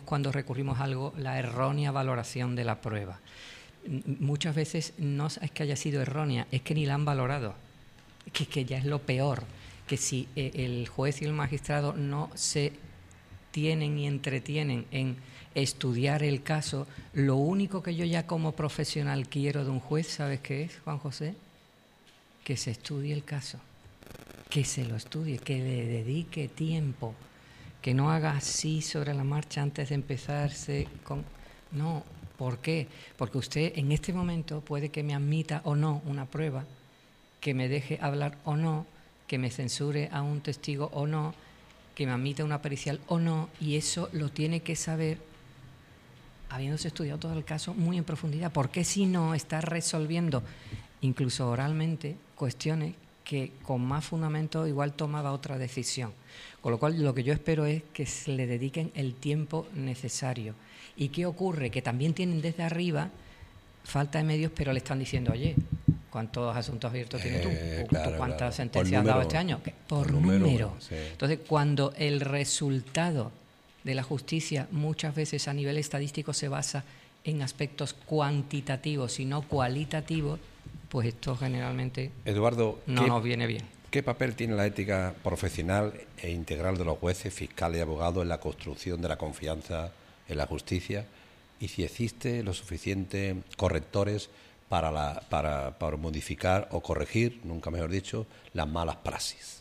cuando recurrimos a algo la errónea valoración de la prueba. Muchas veces no es que haya sido errónea, es que ni la han valorado, que ya es lo peor, que si el juez y el magistrado no se tienen y entretienen en estudiar el caso, lo único que yo ya como profesional quiero de un juez, ¿sabes qué es, Juan José? Que se estudie el caso, que se lo estudie, que le dedique tiempo, que no haga así sobre la marcha antes de empezarse con... No, ¿por qué? Porque usted en este momento puede que me admita o no una prueba, que me deje hablar o no, que me censure a un testigo o no, que me admita una pericial o no, y eso lo tiene que saber habiéndose estudiado todo el caso muy en profundidad, porque si no está resolviendo, incluso oralmente, cuestiones que con más fundamento igual tomaba otra decisión. Con lo cual lo que yo espero es que se le dediquen el tiempo necesario. ¿Y qué ocurre? Que también tienen desde arriba falta de medios, pero le están diciendo, oye, ¿cuántos asuntos abiertos tienes tú? Claro, ¿Cuántas sentencias has dado este año? Por número. Sí. Entonces, cuando el resultado de la justicia muchas veces a nivel estadístico se basa en aspectos cuantitativos y no cualitativos, pues esto generalmente, Eduardo, no nos viene bien. ¿Qué papel tiene la ética profesional e integral de los jueces, fiscales y abogados en la construcción de la confianza en la justicia? Y si existe los suficientes correctores para modificar o corregir, nunca mejor dicho, las malas praxis.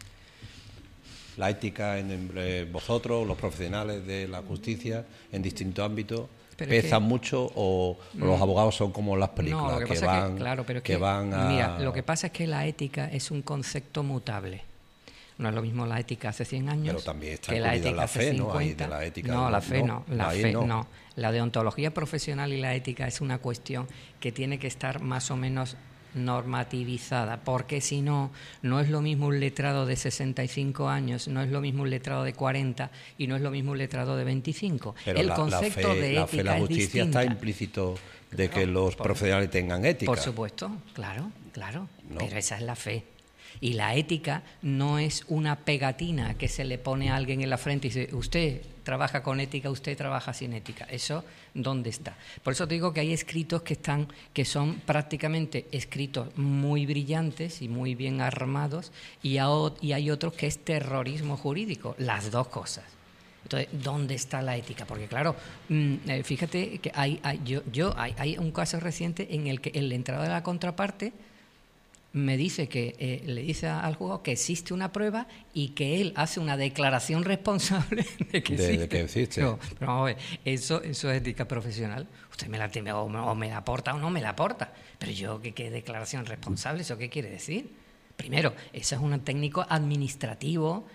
La ética en vosotros, los profesionales de la justicia, en distintos ámbitos, ¿pesa mucho o los abogados son como las películas? No, lo que pasa van, es que, claro, pero que van a... Mira, lo que pasa es que la ética es un concepto mutable. No es lo mismo la ética hace 100 años pero también está que la ética la hace fe, 50. ¿no? Ahí de la ética, no, la fe no. La ahí fe no. La deontología profesional y la ética es una cuestión que tiene que estar más o menos normativizada, porque si no, no es lo mismo un letrado de 65 años, no es lo mismo un letrado de 40 y no es lo mismo un letrado de 25. Pero el concepto de ética la justicia es distinta. está implícito de que los profesionales tengan ética. Por supuesto, claro, ¿No? Pero esa es la fe. Y la ética no es una pegatina que se le pone a alguien en la frente y dice, usted trabaja con ética, usted trabaja sin ética. ¿Eso dónde está? Por eso te digo que hay escritos que son prácticamente escritos muy brillantes y muy bien armados y hay otros que es terrorismo jurídico, las dos cosas. Entonces, ¿dónde está la ética? Porque claro, fíjate que hay un caso reciente en el que el entrado de la contraparte me dice que le dice al juzgado que existe una prueba y que él hace una declaración responsable de que existe. No, pero vamos a ver, eso es ética profesional. Usted me la aporta o no me la aporta. Pero yo, ¿qué declaración responsable? ¿Eso qué quiere decir? Primero, eso es un técnico administrativo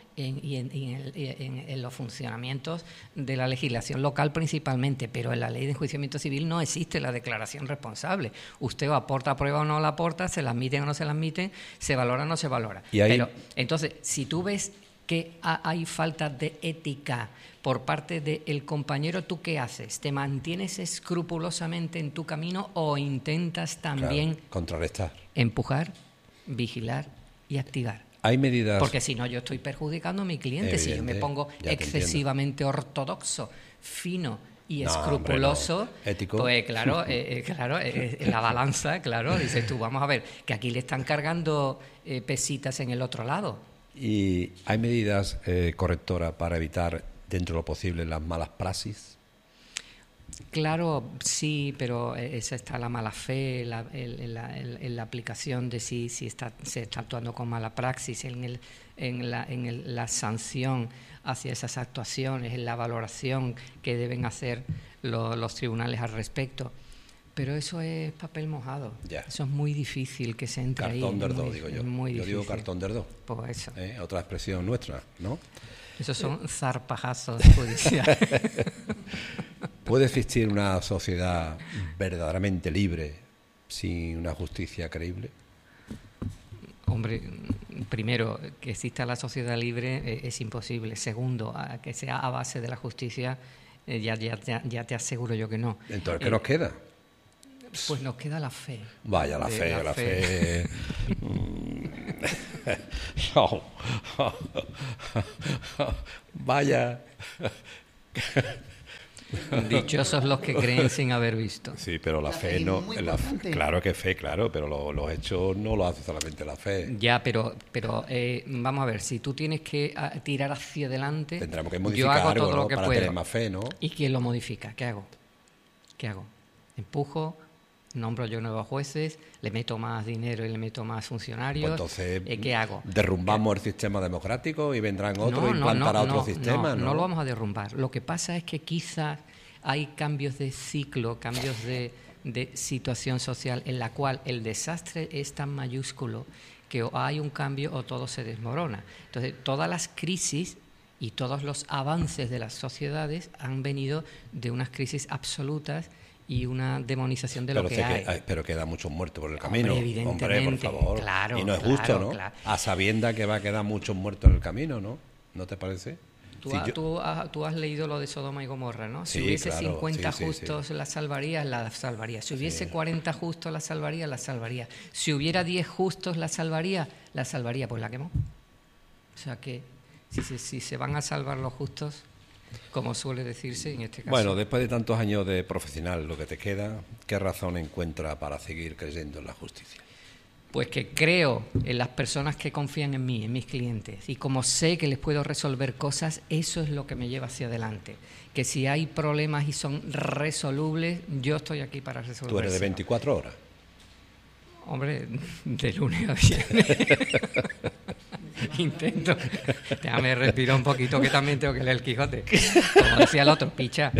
en los funcionamientos de la legislación local principalmente, pero en la ley de enjuiciamiento civil no existe la declaración responsable. Usted o aporta prueba o no la aporta, se la admiten o no se la admiten, se valora o no se valora. Pero entonces, si tú ves que hay falta de ética por parte del compañero, ¿tú qué haces? ¿Te mantienes escrupulosamente en tu camino o intentas también contrarrestar, empujar, vigilar y activar? Hay medidas... Porque si no, yo estoy perjudicando a mi cliente. Si yo me pongo excesivamente ortodoxo, fino y escrupuloso, ético, pues claro, la balanza, claro, dices tú, vamos a ver, que aquí le están cargando pesitas en el otro lado. ¿Y hay medidas correctoras para evitar, dentro de lo posible, las malas praxis? Claro, sí, pero esa está la mala fe, en la aplicación de si se está actuando con mala praxis, en la sanción hacia esas actuaciones, en la valoración que deben hacer los tribunales al respecto. Pero eso es papel mojado. Ya. Eso es muy difícil que se entre cartón ahí. Cartón de Ardó, digo yo. Muy yo difícil. digo cartón de Ardó. Pues eso. Otra expresión nuestra, ¿no? Esos son zarpajazos judiciales. ¿Puede existir una sociedad verdaderamente libre sin una justicia creíble? Hombre, primero, que exista la sociedad libre es imposible. Segundo, que sea a base de la justicia, ya te aseguro yo que no. Entonces, ¿qué nos queda? Pues nos queda la fe. Vaya, la fe. Vaya. Dichosos los que creen sin haber visto. Sí, pero la fe es no... muy la fe- importante. claro que fe, claro, pero los hechos no lo hace solamente la fe. Ya, pero vamos a ver, si tú tienes que tirar hacia adelante, Tendremos que yo modificar hago algo, todo ¿no? lo que Para puedo. tener más fe, ¿no? ¿Y quién lo modifica? ¿Qué hago? Empujo, nombro yo nuevos jueces, le meto más dinero y le meto más funcionarios. Pues entonces, ¿Qué hago? derrumbamos el sistema democrático y vendrán otros y implantará otro sistema, ¿no? No lo vamos a derrumbar. Lo que pasa es que quizás hay cambios de ciclo, cambios de situación social en la cual el desastre es tan mayúsculo que o hay un cambio o todo se desmorona. Entonces, todas las crisis y todos los avances de las sociedades han venido de unas crisis absolutas y una demonización de lo que hay. Pero quedan muchos muertos por el Hombre, camino. evidentemente, por favor. claro, y no es claro, justo, ¿no? claro. A sabiendas que va a quedar muchos muertos en el camino, ¿no? ¿No te parece? Tú, Sí, tú has leído lo de Sodoma y Gomorra, ¿no? Si Sí, hubiese claro, 50 sí. justos, la salvaría. Si hubiese 40 justos, la salvaría. Si hubiera 10 justos, la salvaría. Pues la quemó. O sea que si se van a salvar los justos, como suele decirse en este caso. Bueno, después de tantos años de profesional, lo que te queda, ¿qué razón encuentra para seguir creyendo en la justicia? Pues que creo en las personas que confían en mí, en mis clientes, y como sé que les puedo resolver cosas, eso es lo que me lleva hacia adelante. Que si hay problemas y son resolubles, yo estoy aquí para resolverlos. ¿Tú eres de 24 horas? Hombre, de lunes a viernes. Intento. Déjame respirar un poquito, que también tengo que leer el Quijote. Como decía el otro, picha.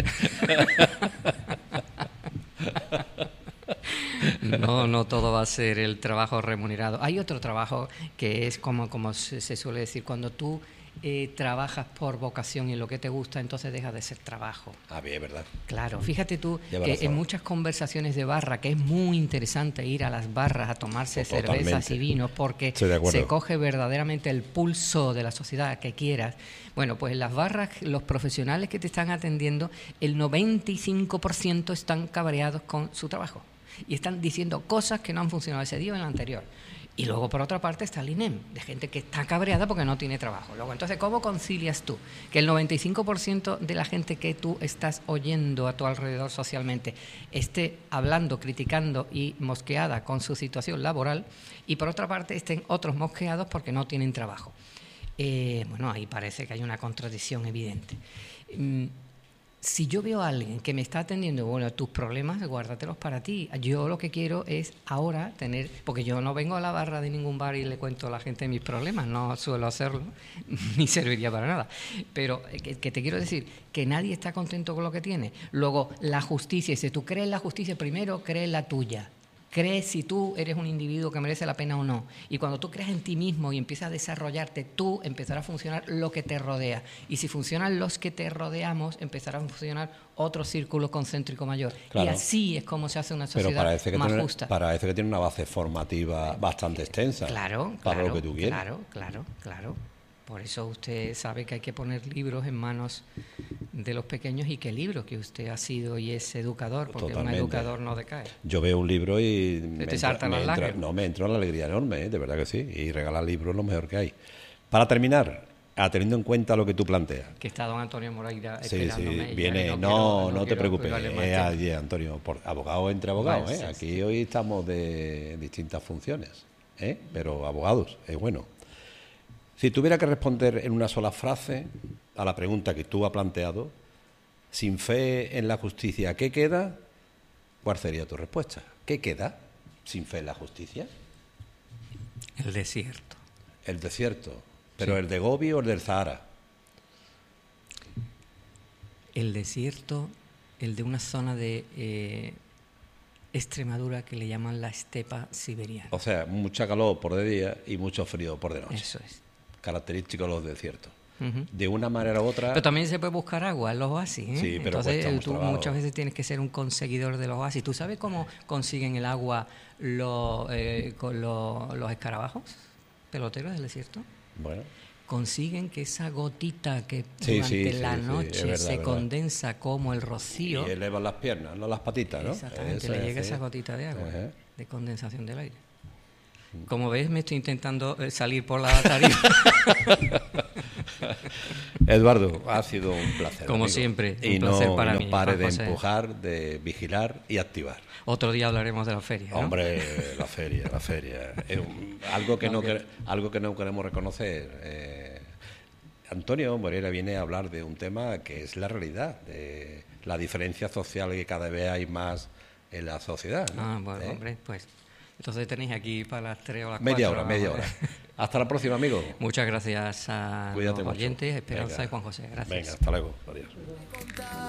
No todo va a ser el trabajo remunerado. Hay otro trabajo que es como se suele decir, cuando tú trabajas por vocación y lo que te gusta, entonces deja de ser trabajo. Ah, bien, ¿verdad? Claro, fíjate tú Lleva que razón. en muchas conversaciones de barra, que es muy interesante ir a las barras a tomarse Totalmente. cervezas y vinos, porque Estoy de acuerdo. se coge verdaderamente el pulso de la sociedad que quieras. Bueno, pues en las barras, los profesionales que te están atendiendo, el 95% están cabreados con su trabajo y están diciendo cosas que no han funcionado ese día o en el anterior. Y luego, por otra parte, está el INEM, de gente que está cabreada porque no tiene trabajo. Luego, entonces, ¿cómo concilias tú que el 95% de la gente que tú estás oyendo a tu alrededor socialmente esté hablando, criticando y mosqueada con su situación laboral, y por otra parte estén otros mosqueados porque no tienen trabajo? Bueno, ahí parece que hay una contradicción evidente. Si yo veo a alguien que me está atendiendo, bueno, tus problemas, guárdatelos para ti. Yo lo que quiero es ahora tener, porque yo no vengo a la barra de ningún bar y le cuento a la gente mis problemas, no suelo hacerlo, ni serviría para nada. Pero que te quiero decir que nadie está contento con lo que tiene. Luego, la justicia, si tú crees en la justicia, primero crees en la tuya. Crees si tú eres un individuo que merece la pena o no. Y cuando tú crees en ti mismo y empiezas a desarrollarte, tú empezará a funcionar lo que te rodea. Y si funcionan los que te rodeamos, empezará a funcionar otro círculo concéntrico mayor. Claro. Y así es como se hace una Pero sociedad más justa. parece que tiene una base formativa bastante extensa. Claro, para lo que tú quieres. Claro. Por eso usted sabe que hay que poner libros en manos de los pequeños. ¿Y qué libro? Que usted ha sido y es educador, porque Totalmente. un educador no decae. Yo veo un libro y te saltan las lágrimas. me entró la alegría enorme, de verdad que sí. Y regalar libros es lo mejor que hay. Para terminar, teniendo en cuenta lo que tú planteas. Que está don Antonio Moreira Sí, esperándome. viene. Y No te quiero preocupes. privarle más tiempo. Allí, Antonio, abogado entre abogados. Bueno, sí, Aquí sí. hoy estamos de distintas funciones, pero abogados, es bueno. Si tuviera que responder en una sola frase a la pregunta que tú has planteado, sin fe en la justicia, ¿qué queda? ¿Cuál sería tu respuesta? ¿Qué queda sin fe en la justicia? El desierto. El desierto. ¿Pero Sí. el de Gobi o el del Sahara? El desierto, el de una zona de Extremadura que le llaman la estepa siberiana. O sea, mucha calor por de día y mucho frío por de noche. Eso es. Característico de los desiertos. Ujú. De una manera u otra... Pero también se puede buscar agua en los oasis, ¿eh? Sí, pero entonces cuesta mucho tú trabajo. muchas veces tienes que ser un conseguidor de los oasis. ¿Tú sabes cómo consiguen el agua los escarabajos peloteros del desierto? Bueno, Consiguen que esa gotita que Sí, durante sí, la sí, noche es verdad, se verdad. condensa como el rocío. y elevan las piernas, no las patitas, ¿no? Exactamente, Eso le es, llega sí. esa gotita de agua, Ajá. de condensación del aire. Como ves, me estoy intentando salir por la tarifa. Eduardo, ha sido un placer. Como amigo. siempre, un y placer no, para y mí, no pare Juan de José. empujar, de vigilar y activar. Otro día hablaremos de la feria, ¿no? Hombre, la feria. Es algo que algo que no queremos reconocer. Antonio Moreira viene a hablar de un tema que es la realidad, de la diferencia social que cada vez hay más en la sociedad, ¿no? Bueno, hombre, pues entonces tenéis aquí para las 3 o las 4. Media hora. Hasta la próxima, amigo. Muchas gracias a Cuídate los mucho. oyentes, Esperanza Venga. y Juan José. Gracias. Venga, hasta luego. Adiós.